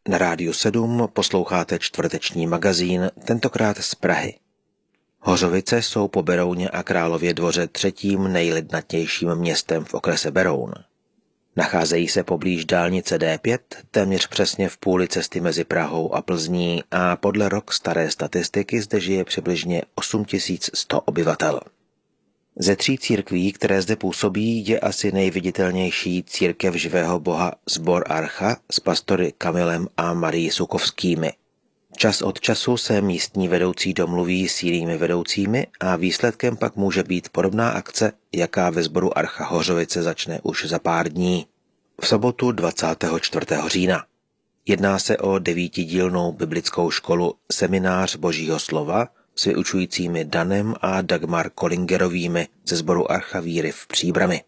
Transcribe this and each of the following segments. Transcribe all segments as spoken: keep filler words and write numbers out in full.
Na Rádiu sedm posloucháte čtvrteční magazín, tentokrát z Prahy. Hořovice jsou po Berouně a Králově Dvoře třetím nejlidnatějším městem v okrese Beroun. Nacházejí se poblíž dálnice D pět, téměř přesně v půli cesty mezi Prahou a Plzní a podle rok staré statistiky zde žije přibližně osm tisíc sto obyvatel. Ze tří církví, které zde působí, je asi nejviditelnější církev živého Boha Sbor Archa s pastory Kamilem a Marií Sukovskými. Čas od času se místní vedoucí domluví s jinými vedoucími a výsledkem pak může být podobná akce, jaká ve Sboru Archa Hořovice začne už za pár dní. V sobotu dvacátého čtvrtého října. Jedná se o devítidílnou biblickou školu Seminář Božího slova s vyučujícími Danem a Dagmar Kolingerovými ze Sboru Archa víry v Příbrami.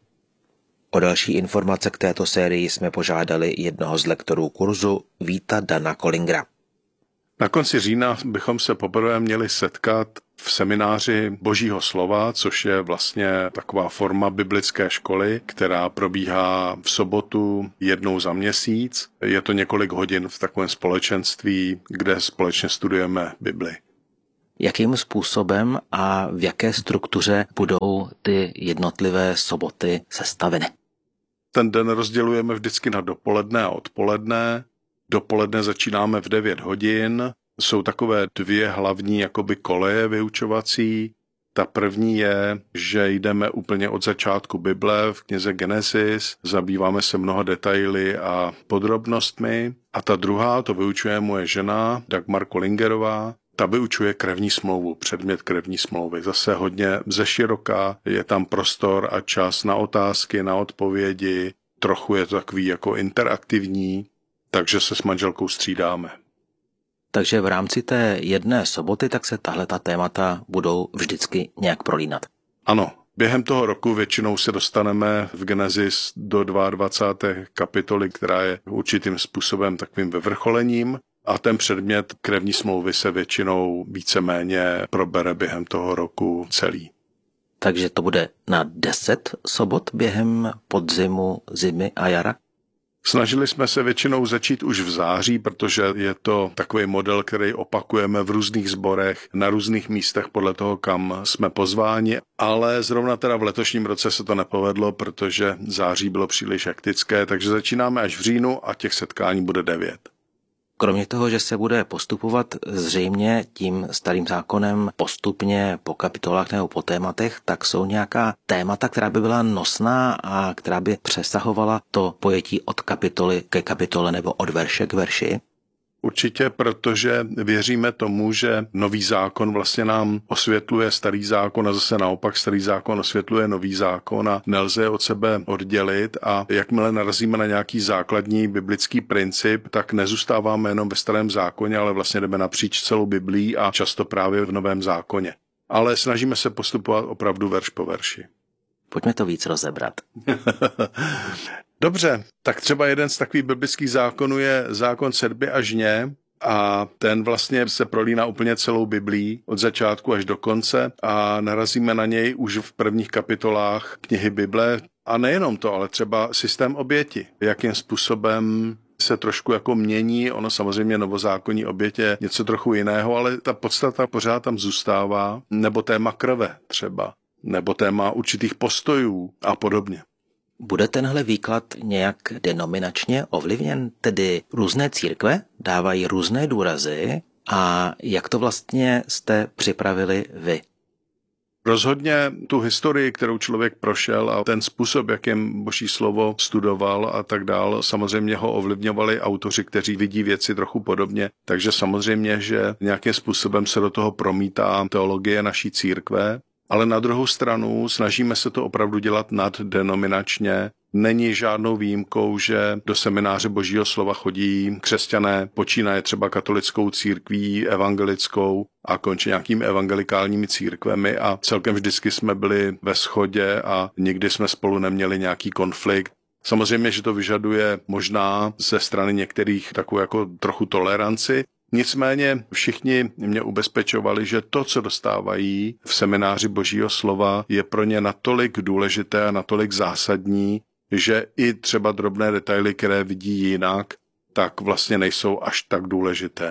O další informace k této sérii jsme požádali jednoho z lektorů kurzu, Víta Dana Kolingera. Na konci října bychom se poprvé měli setkat v semináři Božího slova, což je vlastně taková forma biblické školy, která probíhá v sobotu jednou za měsíc. Je to několik hodin v takovém společenství, kde společně studujeme Bibli. Jakým způsobem a v jaké struktuře budou ty jednotlivé soboty sestaveny? Ten den rozdělujeme vždycky na dopoledne a odpoledne. Dopoledne začínáme v devět hodin. Jsou takové dvě hlavní jakoby koleje vyučovací. Ta první je, že jdeme úplně od začátku Bible v knize Genesis, zabýváme se mnoha detaily a podrobnostmi. A ta druhá, to vyučuje moje žena Dagmar Kolingerová. Ta vyučuje krevní smlouvu, předmět krevní smlouvy. Zase hodně zeširoka, je tam prostor a čas na otázky, na odpovědi. Trochu je to takový jako interaktivní, takže se s manželkou střídáme. Takže v rámci té jedné soboty tak se tahleta témata budou vždycky nějak prolínat. Ano, během toho roku většinou se dostaneme v Genesis do dvacáté druhé kapitoly, která je určitým způsobem takovým vyvrcholením. A ten předmět krevní smlouvy se většinou víceméně probere během toho roku celý. Takže to bude na deset sobot během podzimu, zimy a jara? Snažili jsme se většinou začít už v září, protože je to takový model, který opakujeme v různých sborech, na různých místech podle toho, kam jsme pozváni, ale zrovna teda v letošním roce se to nepovedlo, protože září bylo příliš hektické, takže začínáme až v říjnu a těch setkání bude devět. Kromě toho, že se bude postupovat zřejmě tím starým zákonem postupně po kapitolách nebo po tématech, tak jsou nějaká témata, která by byla nosná a která by přesahovala to pojetí od kapitoly ke kapitole nebo od verše k verši? Určitě, protože věříme tomu, že nový zákon vlastně nám osvětluje starý zákon a zase naopak starý zákon osvětluje nový zákon a nelze je od sebe oddělit a jakmile narazíme na nějaký základní biblický princip, tak nezůstáváme jenom ve starém zákoně, ale vlastně jdeme napříč celou Biblí a často právě v novém zákoně. Ale snažíme se postupovat opravdu verš po verši. Pojďme to víc rozebrat. Dobře, tak třeba jeden z takových biblických zákonů je zákon sedby a žně a ten vlastně se prolíná úplně celou Biblí od začátku až do konce a narazíme na něj už v prvních kapitolách knihy Bible. A nejenom to, ale třeba systém oběti, jakým způsobem se trošku jako mění, ono samozřejmě novozákonní oběť je něco trochu jiného, ale ta podstata pořád tam zůstává, nebo téma krve třeba, nebo téma určitých postojů a podobně. Bude tenhle výklad nějak denominačně ovlivněn, tedy různé církve dávají různé důrazy a jak to vlastně jste připravili vy? Rozhodně tu historii, kterou člověk prošel a ten způsob, jakým Boží slovo studoval a tak dál, samozřejmě ho ovlivňovali autoři, kteří vidí věci trochu podobně, takže samozřejmě, že nějakým způsobem se do toho promítá teologie naší církve. Ale na druhou stranu snažíme se to opravdu dělat naddenominačně. Není žádnou výjimkou, že do semináře Božího slova chodí křesťané, počínaje třeba katolickou církví, evangelickou a končí nějakými evangelikálními církvemi a celkem vždycky jsme byli ve shodě a nikdy jsme spolu neměli nějaký konflikt. Samozřejmě, že to vyžaduje možná ze strany některých takovou jako trochu toleranci. Nicméně všichni mě ubezpečovali, že to, co dostávají v semináři Božího slova, je pro ně natolik důležité a natolik zásadní, že i třeba drobné detaily, které vidí jinak, tak vlastně nejsou až tak důležité.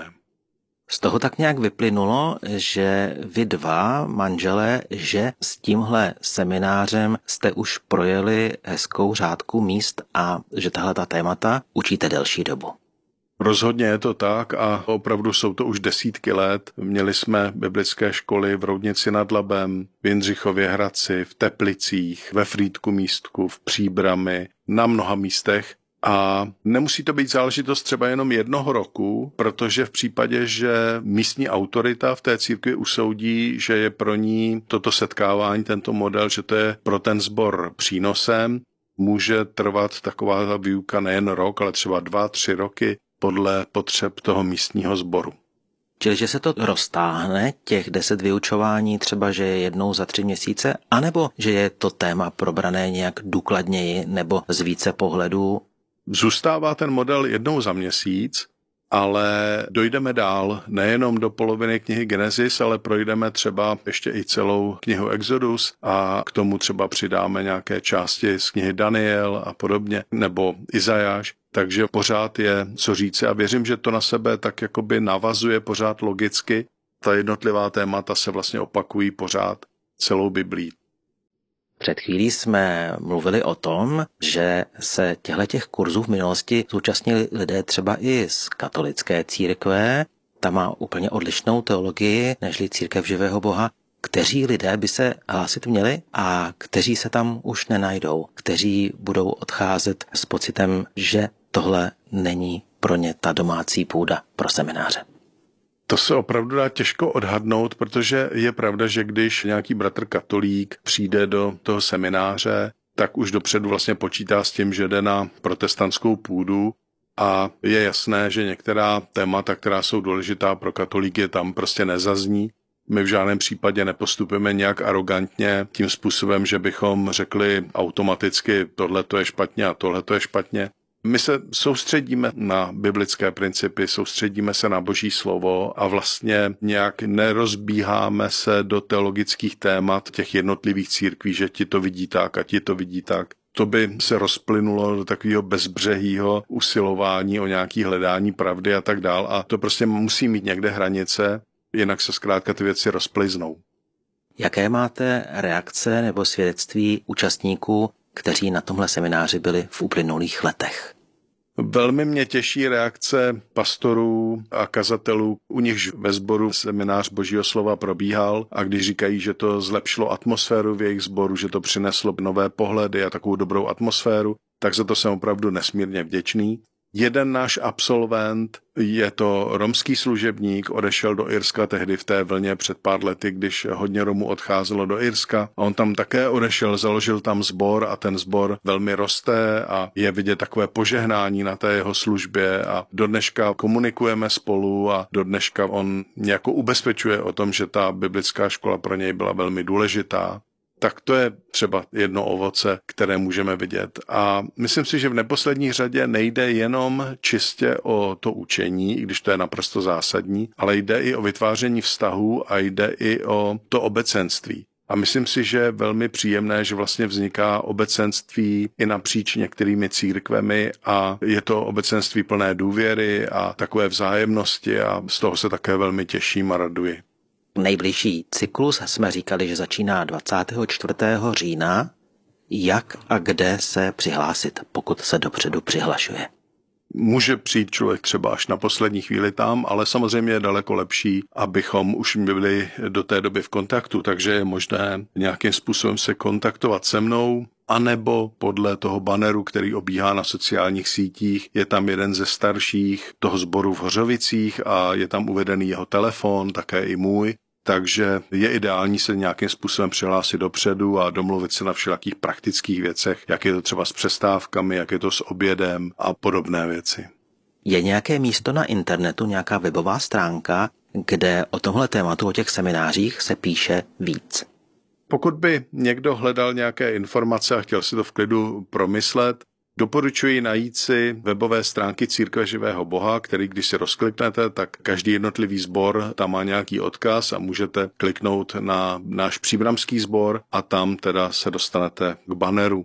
Z toho tak nějak vyplynulo, že vy dva manželé, že s tímhle seminářem jste už projeli hezkou řádku míst a že tahle ta témata učíte delší dobu. Rozhodně je to tak a opravdu jsou to už desítky let. Měli jsme biblické školy v Roudnici nad Labem, v Jindřichově Hradci, v Teplicích, ve Frýdku Místku, v Příbrami, na mnoha místech. A nemusí to být záležitost třeba jenom jednoho roku, protože v případě, že místní autorita v té církvi usoudí, že je pro ní toto setkávání, tento model, že to je pro ten sbor přínosem, může trvat taková výuka nejen rok, ale třeba dva, tři roky podle potřeb toho místního sboru. Čili, že se to roztáhne, těch deset vyučování, třeba, že je jednou za tři měsíce, anebo že je to téma probrané nějak důkladněji nebo z více pohledů? Zůstává ten model jednou za měsíc, ale dojdeme dál, nejenom do poloviny knihy Genesis, ale projdeme třeba ještě i celou knihu Exodus a k tomu třeba přidáme nějaké části z knihy Daniel a podobně, nebo Izajáš. Takže pořád je co říci a věřím, že to na sebe tak jakoby navazuje pořád logicky. Ta jednotlivá témata se vlastně opakují pořád celou Biblí. Před chvílí jsme mluvili o tom, že se těchto kurzů v minulosti zúčastnili lidé třeba i z katolické církve. Ta má úplně odlišnou teologii nežli církev živého Boha. Kteří lidé by se hlásit měli a kteří se tam už nenajdou, kteří budou odcházet s pocitem, že tohle není pro ně ta domácí půda pro semináře. To se opravdu dá těžko odhadnout, protože je pravda, že když nějaký bratr katolík přijde do toho semináře, tak už dopředu vlastně počítá s tím, že jde na protestantskou půdu a je jasné, že některá témata, která jsou důležitá pro katolíky, tam prostě nezazní. My v žádném případě nepostupujeme nějak arrogantně tím způsobem, že bychom řekli automaticky tohle to je špatně a tohle to je špatně. My se soustředíme na biblické principy, soustředíme se na Boží slovo a vlastně nějak nerozbíháme se do teologických témat těch jednotlivých církví, že ti to vidí tak a ti to vidí tak. To by se rozplynulo do takového bezbřehýho usilování o nějaké hledání pravdy a tak dál a to prostě musí mít někde hranice, jinak se zkrátka ty věci rozpliznou. Jaké máte reakce nebo svědectví účastníků, kteří na tomhle semináři byli v uplynulých letech? Velmi mě těší reakce pastorů a kazatelů, u nichž ve sboru seminář Božího slova probíhal a když říkají, že to zlepšilo atmosféru v jejich sboru, že to přineslo nové pohledy a takovou dobrou atmosféru, tak za to jsem opravdu nesmírně vděčný. Jeden náš absolvent, je to romský služebník, odešel do Irska tehdy v té vlně před pár lety, když hodně Romů odcházelo do Irska. A on tam také odešel, založil tam sbor a ten sbor velmi roste a je vidět takové požehnání na té jeho službě a do dneška komunikujeme spolu a do dneška on nějak ubezpečuje o tom, že ta biblická škola pro něj byla velmi důležitá. Tak to je třeba jedno ovoce, které můžeme vidět. A myslím si, že v neposlední řadě nejde jenom čistě o to učení, i když to je naprosto zásadní, ale jde i o vytváření vztahů a jde i o to obecenství. A myslím si, že je velmi příjemné, že vlastně vzniká obecenství i napříč některými církvemi a je to obecenství plné důvěry a takové vzájemnosti a z toho se také velmi těším a raduji. Nejbližší cyklus jsme říkali, že začíná dvacátého čtvrtého října. Jak a kde se přihlásit, pokud se dopředu přihlašuje? Může přijít člověk třeba až na poslední chvíli tam, ale samozřejmě je daleko lepší, abychom už byli do té doby v kontaktu, takže je možné nějakým způsobem se kontaktovat se mnou, anebo podle toho banneru, který obíhá na sociálních sítích, je tam jeden ze starších toho sboru v Hořovicích a je tam uvedený jeho telefon, také i můj. Takže je ideální se nějakým způsobem přihlásit dopředu a domluvit se na všelakých praktických věcech, jak je to třeba s přestávkami, jak je to s obědem a podobné věci. Je nějaké místo na internetu, nějaká webová stránka, kde o tomhle tématu, o těch seminářích se píše víc? Pokud by někdo hledal nějaké informace a chtěl si to v klidu promyslet, doporučuji najít si webové stránky Církve živého Boha, který když si rozkliknete, tak každý jednotlivý sbor tam má nějaký odkaz a můžete kliknout na náš příbramský sbor a tam teda se dostanete k banneru.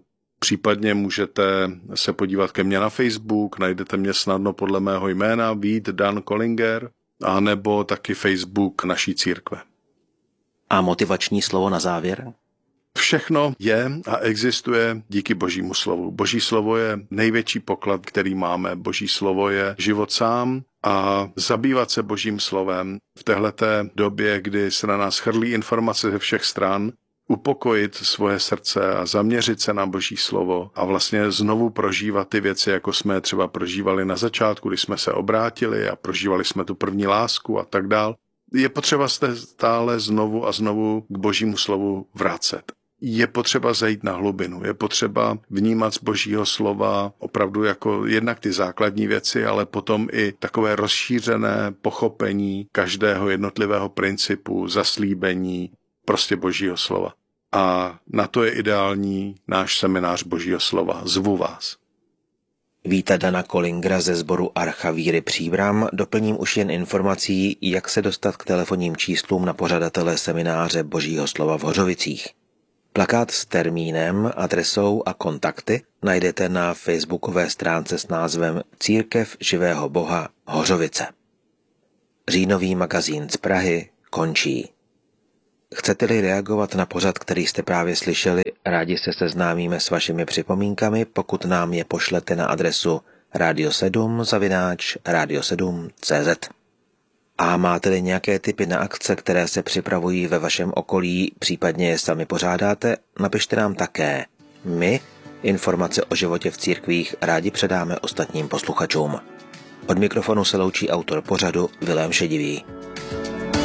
Případně můžete se podívat ke mně na Facebook, najdete mě snadno podle mého jména Vít Dan Kollinger, anebo taky Facebook naší církve. A motivační slovo na závěr? Všechno je a existuje díky Božímu slovu. Boží slovo je největší poklad, který máme. Boží slovo je život sám a zabývat se Božím slovem v téhleté době, kdy se na nás chrlí informace ze všech stran, upokojit svoje srdce a zaměřit se na Boží slovo a vlastně znovu prožívat ty věci, jako jsme třeba prožívali na začátku, když jsme se obrátili a prožívali jsme tu první lásku a tak dál. Je potřeba se stále znovu a znovu k Božímu slovu vracet. Je potřeba zajít na hlubinu, je potřeba vnímat z Božího slova opravdu jako jednak ty základní věci, ale potom i takové rozšířené pochopení každého jednotlivého principu, zaslíbení, prostě Božího slova. A na to je ideální náš seminář Božího slova. Zvu vás. Víta Dana Kollingera ze sboru Archa víry Příbram doplním už jen informací, jak se dostat k telefonním číslům na pořadatele semináře Božího slova v Hořovicích. Plakát s termínem, adresou a kontakty najdete na facebookové stránce s názvem Církev živého Boha Hořovice. Říjnový magazín z Prahy končí. Chcete-li reagovat na pořad, který jste právě slyšeli, rádi se seznámíme s vašimi připomínkami, pokud nám je pošlete na adresu radio sedm zavináč radio sedm tečka cé zet. A máte-li nějaké tipy na akce, které se připravují ve vašem okolí, případně je sami pořádáte, napište nám také. My informace o životě v církvích rádi předáme ostatním posluchačům. Od mikrofonu se loučí autor pořadu Vilém Šedivý.